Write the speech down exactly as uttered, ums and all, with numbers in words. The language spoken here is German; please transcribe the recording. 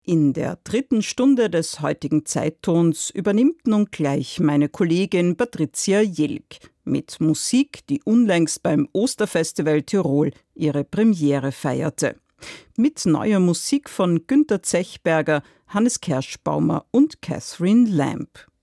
In der dritten Stunde des heutigen Zeittons übernimmt nun gleich meine Kollegin Patricia Jilk mit Musik, die unlängst beim Osterfestival Tirol ihre Premiere feierte. Mit neuer Musik von Günter Zechberger, Hannes Kerschbaumer und Catherine Lamb.